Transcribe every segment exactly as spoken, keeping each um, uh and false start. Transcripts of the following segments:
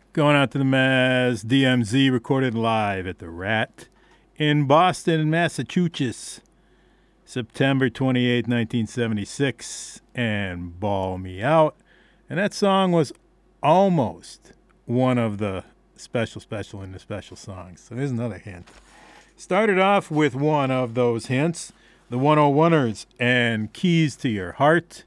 Going out to the Maz, D M Z recorded live at the Rat in Boston, Massachusetts, September twenty-eighth, nineteen seventy-six, and Ball Me Out. And that song was almost one of the special, special in the special songs. So there's another hint. Started off with one of those hints, the one oh oneers and Keys to Your Heart.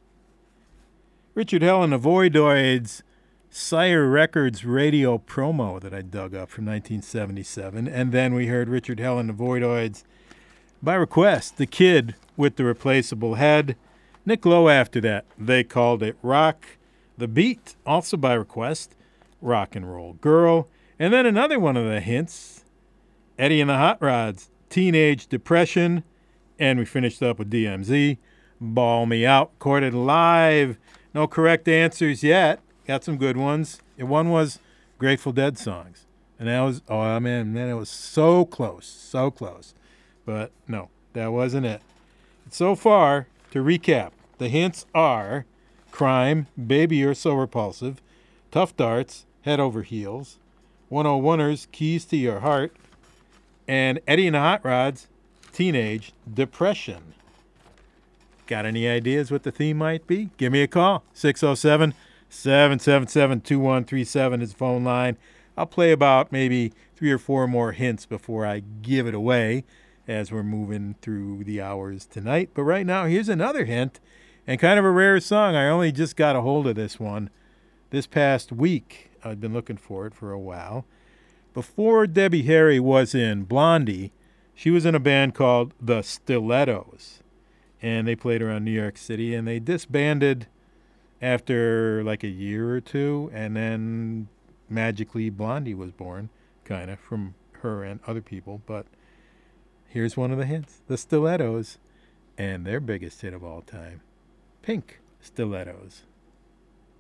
Richard Hell and the Voidoids, Sire Records radio promo that I dug up from nineteen seventy-seven. And then we heard Richard Hell and the Voidoids, by request, The Kid with the Replaceable Head. Nick Lowe after that, They Called It Rock. The Beat, also by request, Rock and Roll Girl. And then another one of the hints, Eddie and the Hot Rods, Teenage Depression. And we finished up with D M Z, Ball Me Out, recorded live. No correct answers yet. Got some good ones. And one was Grateful Dead songs. And that was, oh man, man, it was so close, so close. But no, that wasn't it. So far, to recap, the hints are Crime, Baby You're So Repulsive, Tough Darts, Head Over Heels, one oh oneers, Keys to Your Heart, and Eddie and the Hot Rods, Teenage Depression. Got any ideas what the theme might be? Give me a call, six oh seven, seven seven seven, two one three seven is the phone line. I'll play about maybe three or four more hints before I give it away as we're moving through the hours tonight. But right now, here's another hint, and kind of a rare song. I only just got a hold of this one this past week. I've been looking for it for a while. Before Debbie Harry was in Blondie, she was in a band called the Stilettos, and they played around New York City, and they disbanded after like a year or two, and then magically Blondie was born, kind of, from her and other people. But here's one of the hints, the Stilettos, and their biggest hit of all time, Pink Stilettos.